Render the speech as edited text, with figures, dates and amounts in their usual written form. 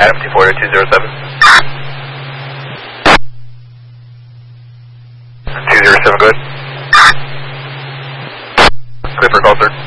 Adam 240 207. 207, go ahead. Clear for call, sir.